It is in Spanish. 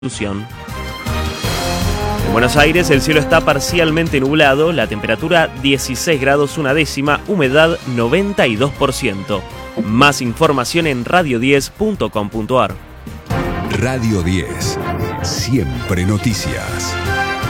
En Buenos Aires el cielo está parcialmente nublado, la temperatura 16 grados una décima, humedad 92%. Más información en radio10.com.ar. Radio 10, siempre noticias.